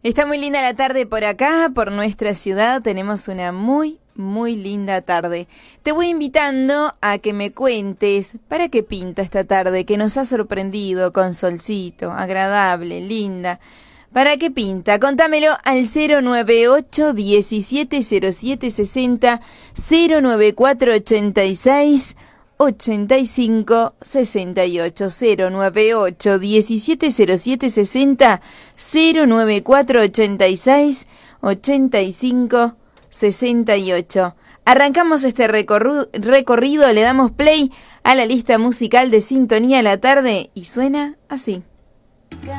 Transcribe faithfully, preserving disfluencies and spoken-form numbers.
Está muy linda la tarde por acá, por nuestra ciudad. Tenemos una muy, muy linda tarde. Te voy invitando a que me cuentes para qué pinta esta tarde que nos ha sorprendido con solcito, agradable, linda. ¿Para qué pinta? Contámelo al cero nueve ocho, diecisiete cero siete sesenta, cero nueve cuatro ochenta y seis, ochenta y cinco sesenta y ocho, cero nueve ocho, diecisiete cero siete sesenta, cero nueve cuatro ochenta y seis, ochenta y cinco sesenta y ocho. Arrancamos este recorru- recorrido, le damos play a la lista musical de Sintonía a la Tarde y suena así.